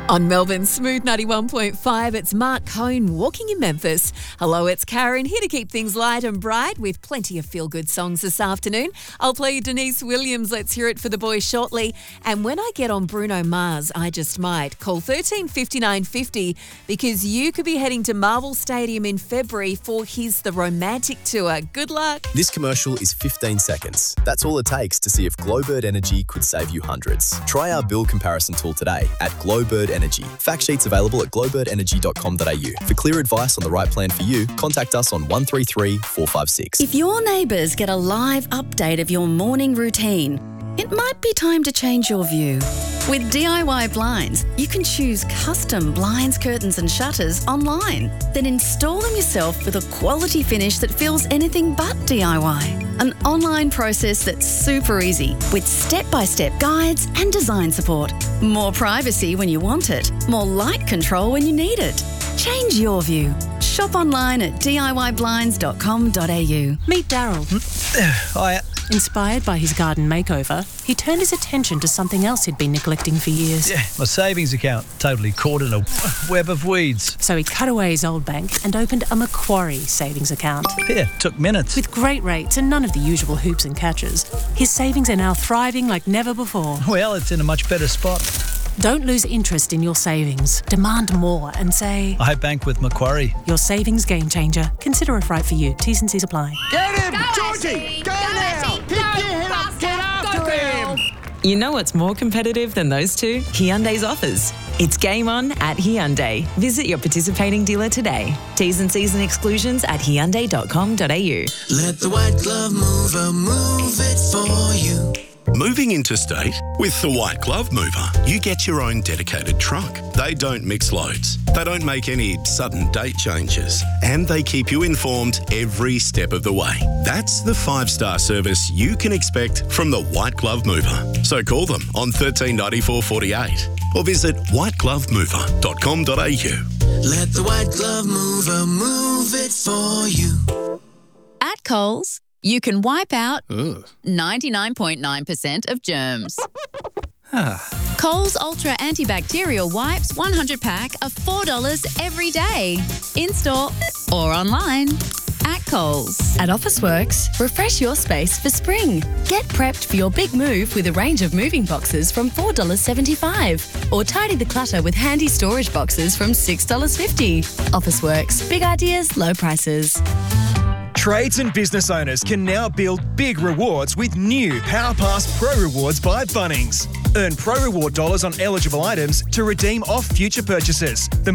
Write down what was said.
On Melbourne's Smooth 91.5, it's Mark Cohn walking in Memphis. Hello, it's Karen, here to keep things light and bright with plenty of feel-good songs this afternoon. I'll play Denise Williams, Let's Hear It for the Boys shortly. And when I get on Bruno Mars, I just might. Call 13 59 50 because you could be heading to Marvel Stadium in February for his The Romantic Tour. Good luck. This commercial is 15 seconds. That's all it takes to see if Glowbird Energy could save you hundreds. Try our bill comparison tool today at Glowbird Energy. Fact sheets available at glowbirdenergy.com.au. For clear advice on the right plan for you, contact us on 133 456. If your neighbours get a live update of your morning routine, it might be time to change your view. With DIY Blinds, you can choose custom blinds, curtains and shutters online. Then install them yourself with a quality finish that feels anything but DIY. An online process that's super easy with step-by-step guides and design support. More privacy when you want it. More light control when you need it. Change your view. Shop online at DIYblinds.com.au. Meet Daryl. Hiya. Inspired by his garden makeover, he turned his attention to something else he'd been neglecting for years. Yeah, my savings account, totally caught in a web of weeds. So he cut away his old bank and opened a Macquarie savings account. Yeah, took minutes. With great rates and none of the usual hoops and catches, his savings are now thriving like never before. Well, it's in a much better spot. Don't lose interest in your savings. Demand more and say, I bank with Macquarie. Your savings game changer. Consider if right for you. T's and C's apply. Get him! Go Georgie! Go now! Pick your head up! Get after him! You know what's more competitive than those two? Hyundai's offers. It's game on at Hyundai. Visit your participating dealer today. T's and C's and exclusions at Hyundai.com.au. Let the white glove mover move it for you. Moving interstate? With the White Glove Mover, you get your own dedicated truck. They don't mix loads. They don't make any sudden date changes. And they keep you informed every step of the way. That's the 5-star service you can expect from the White Glove Mover. So call them on 139448 or visit whiteglovemover.com.au. Let the white glove mover move it for you. At Coles, you can wipe out 99.9% of germs. Coles Ultra Antibacterial Wipes 100 pack are $4 every day. In-store or online. At Coles. At Officeworks, refresh your space for spring. Get prepped for your big move with a range of moving boxes from $4.75. Or tidy the clutter with handy storage boxes from $6.50. Officeworks. Big ideas, low prices. Trades and business owners can now build big rewards with new PowerPass Pro Rewards by Bunnings. Earn Pro Reward dollars on eligible items to redeem off future purchases. The